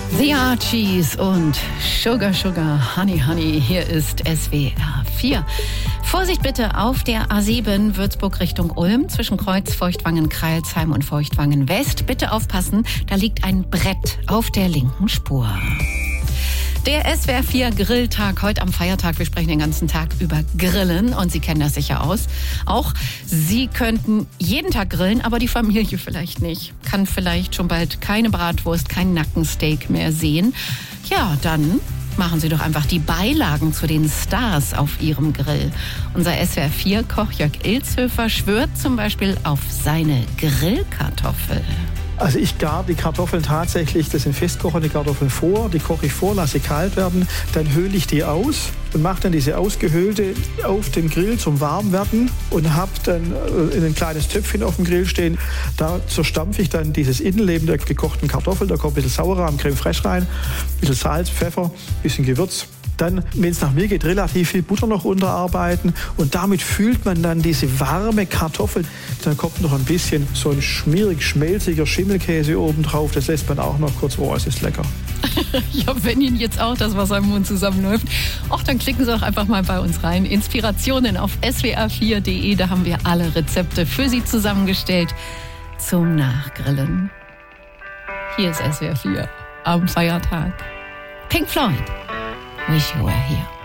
The Archies und Sugar Sugar Honey Honey. Hier ist SWR 4. Vorsicht bitte auf der A7 Würzburg Richtung Ulm zwischen Kreuz, Feuchtwangen, Kreilsheim und Feuchtwangen West. Bitte aufpassen, da liegt ein Brett auf der linken Spur. Der SWR 4 Grilltag heute am Feiertag. Wir sprechen den ganzen Tag über Grillen und Sie kennen das sicher auch. Sie könnten jeden Tag grillen, aber die Familie vielleicht nicht. Kann vielleicht schon bald keine Bratwurst, kein Nackensteak mehr sehen. Ja, dann machen Sie doch einfach die Beilagen zu den Stars auf Ihrem Grill. Unser SWR 4 Koch Jörg Ilzhöfer schwört zum Beispiel auf seine Grillkartoffel. Also ich gare die Kartoffeln tatsächlich, das sind festkochende Kartoffeln vor, die koche ich vor, lasse kalt werden, dann höhle ich die aus und mache dann diese ausgehöhlte auf den Grill zum Warmwerden und habe dann ein kleines Töpfchen auf dem Grill stehen. Da zerstampfe ich dann dieses Innenleben der gekochten Kartoffel, da kommt ein bisschen Sauerrahm, Creme fraiche rein, ein bisschen Salz, Pfeffer, ein bisschen Gewürz. Dann, wenn es nach mir geht, relativ viel Butter noch unterarbeiten und damit fühlt man dann diese warme Kartoffel. Dann kommt noch ein bisschen so ein schmierig-schmelziger Schimmelkäse oben drauf. Das lässt man auch noch kurz roh, es ist lecker. Ja, wenn Ihnen jetzt auch das Wasser im Mund zusammenläuft, dann klicken Sie doch einfach mal bei uns rein. Inspirationen auf swr4.de, da haben wir alle Rezepte für Sie zusammengestellt zum Nachgrillen. Hier ist SWR 4 am Feiertag. Pink Floyd. Wish you were here.